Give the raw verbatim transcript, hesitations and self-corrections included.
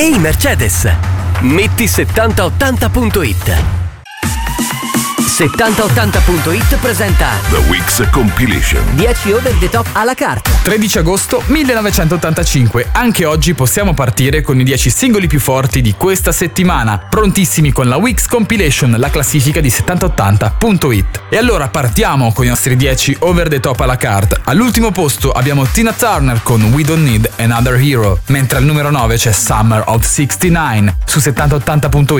Ehi Mercedes, metti settanta ottanta punto it. settanta ottanta punto it presenta The Weeks Compilation. dieci over the top alla carte. tredici agosto millenovecentottantacinque. Anche oggi possiamo partire con i dieci singoli più forti di questa settimana, prontissimi con la Weeks Compilation, la classifica di settanta ottanta punto it. E allora partiamo con i nostri dieci over the top alla carte. All'ultimo posto abbiamo Tina Turner con We Don't Need Another Hero, mentre al numero nove c'è Summer of sessantanove su settanta ottanta punto it.